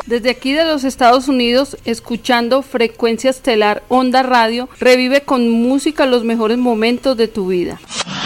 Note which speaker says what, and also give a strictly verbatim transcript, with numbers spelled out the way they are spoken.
Speaker 1: Desde aquí de los Estados Unidos, escuchando Frecuencia Estelar Onda Radio, revive con música los mejores momentos de tu vida.